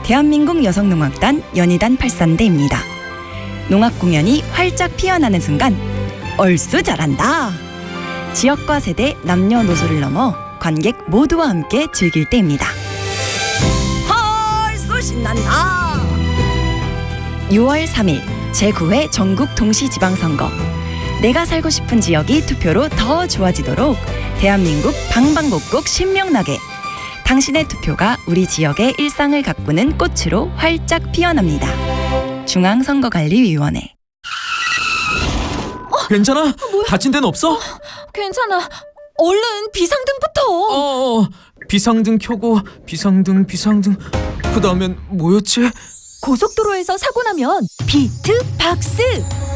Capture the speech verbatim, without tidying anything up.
대한민국 여성농악단 연희단 팔산대입니다. 농악 공연이 활짝 피어나는 순간 얼쑤 잘한다. 지역과 세대, 남녀노소를 넘어 관객 모두와 함께 즐길 때입니다. 얼쑤 신난다. 유월 삼일 제구 회 전국 동시지방선거. 내가 살고 싶은 지역이 투표로 더 좋아지도록 대한민국 방방곡곡 신명나게 당신의 투표가 우리 지역의 일상을 가꾸는 꽃으로 활짝 피어납니다. 중앙선거관리위원회. 괜찮아? 뭐야? 다친 데는 없어? 어, 괜찮아. 얼른 비상등부터. 어, 어. 비상등 켜고 비상등 비상등 그 다음엔 뭐였지? 고속도로에서 사고 나면 비트 박스.